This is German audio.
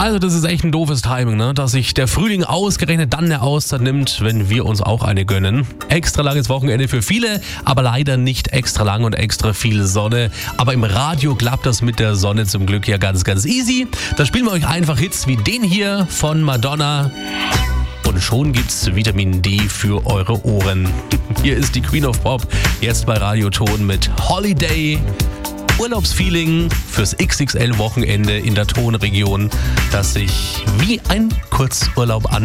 Also das ist echt ein doofes Timing, ne? Dass sich der Frühling ausgerechnet dann eine Auszeit nimmt, wenn wir uns auch eine gönnen. Extra langes Wochenende für viele, aber leider nicht extra lang und extra viel Sonne. Aber im Radio klappt das mit der Sonne zum Glück ja ganz, ganz easy. Da spielen wir euch einfach Hits wie den hier von Madonna. Und schon gibt's Vitamin D für eure Ohren. Hier ist die Queen of Pop, jetzt bei Radioton mit Holiday. Urlaubsfeeling fürs XXL-Wochenende in der Tonregion, das sich wie ein Kurzurlaub anfühlt.